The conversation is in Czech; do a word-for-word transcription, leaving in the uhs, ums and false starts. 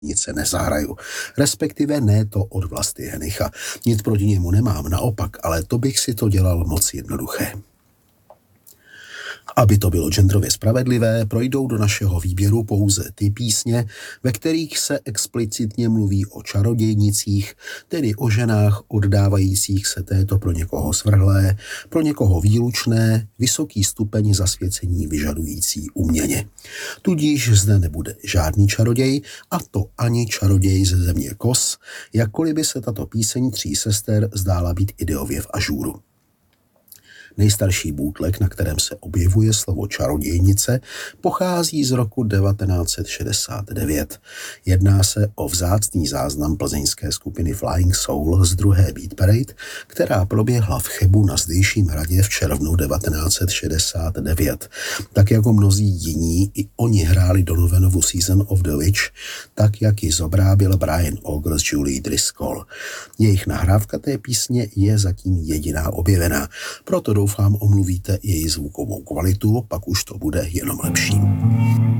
nic se nezahraju. Respektive ne to od Vlasty Henicha. Nic proti němu nemám, naopak, ale to bych si to dělal moc jednoduché. Aby to bylo genderově spravedlivé, projdou do našeho výběru pouze ty písně, ve kterých se explicitně mluví o čarodějnicích, tedy o ženách oddávajících se této pro někoho svrhlé, pro někoho výlučné, vysoký stupeň zasvěcení vyžadující uměně. Tudíž zde nebude žádný čaroděj, a to ani čaroděj ze země Kos, jakkoliv by se tato píseň Tří sester zdála být ideově v ažúru. Nejstarší bootleg, na kterém se objevuje slovo čarodějnice, pochází z roku devatenáct set šedesát devět. Jedná se o vzácný záznam plzeňské skupiny Flying Soul z druhé Beat Parade, která proběhla v Chebu na zdejším hradě v červnu devatenáct set šedesát devět. Tak jako mnozí jiní, i oni hráli Donovanovu Season of the Witch, tak jak ji zobrábil Brian Auger s Julie Driscoll. Jejich nahrávka té písně je zatím jediná objevená, proto doufám omluvíte její zvukovou kvalitu, pak už to bude jenom lepší.